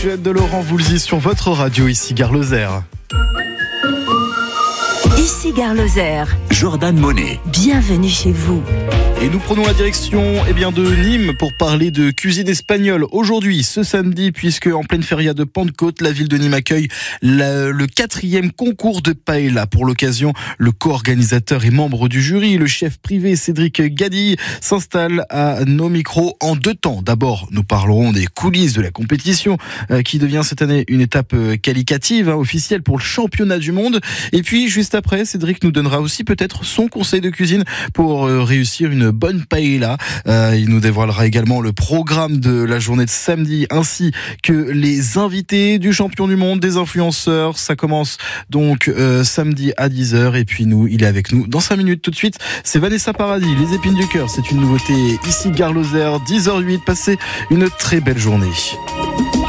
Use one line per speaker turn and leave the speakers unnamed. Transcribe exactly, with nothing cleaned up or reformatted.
Juliette de Laurent Voulzy sur votre radio, ici Gare Lozère.
Ici Gare Lozère.
Jordan Monet.
Bienvenue chez vous.
Et nous prenons la direction eh bien, de Nîmes pour parler de cuisine espagnole. Aujourd'hui, ce samedi, puisque en pleine feria de Pentecôte, la ville de Nîmes accueille la, le quatrième concours de paella. Pour l'occasion, le co-organisateur et membre du jury, le chef privé Cédric Gadille, s'installe à nos micros en deux temps. D'abord, nous parlerons des coulisses de la compétition euh, qui devient cette année une étape euh, qualificative, hein, officielle pour le championnat du monde. Et puis, juste après, Cédric nous donnera aussi peut-être son conseil de cuisine pour euh, réussir une bonne paella. Euh, il nous dévoilera également le programme de la journée de samedi ainsi que les invités du champion du monde, des influenceurs. Ça commence donc euh, samedi à dix heures et puis nous, il est avec nous dans cinq minutes. Tout de suite, c'est Vanessa Paradis, Les Épines du Cœur. C'est une nouveauté ici Gare Lozère, dix heures huit. Passez une très belle journée.